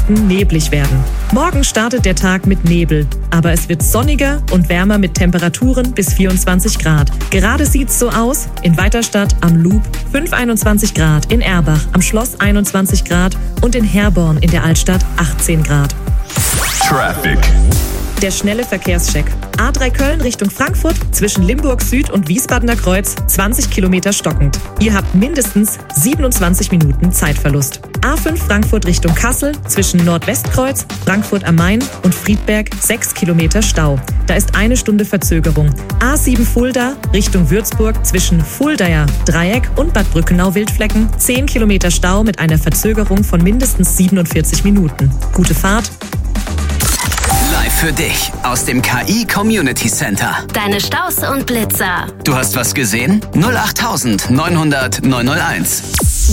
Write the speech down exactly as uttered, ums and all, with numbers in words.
Osten neblig werden. Morgen startet der Tag mit Nebel, aber es wird sonniger und wärmer mit Temperaturen bis vierundzwanzig Grad. Gerade sieht's so aus: in Weiterstadt am Loop fünf Komma einundzwanzig Grad, in Erbach am Schloss einundzwanzig Grad und in Herborn in der Altstadt achtzehn Grad. Traffic. Der schnelle Verkehrscheck. A drei Köln Richtung Frankfurt zwischen Limburg Süd und Wiesbadener Kreuz zwanzig Kilometer stockend. Ihr habt mindestens siebenundzwanzig Minuten Zeitverlust. A fünf Frankfurt Richtung Kassel zwischen Nordwestkreuz, Frankfurt am Main und Friedberg sechs Kilometer Stau. Da ist eine Stunde Verzögerung. A sieben Fulda Richtung Würzburg zwischen Fuldaer Dreieck und Bad Brückenau-Wildflecken zehn Kilometer Stau mit einer Verzögerung von mindestens siebenundvierzig Minuten. Gute Fahrt. Live für dich aus dem K I Community Center. Deine Staus und Blitzer. Du hast was gesehen? null acht neun null null neun null eins.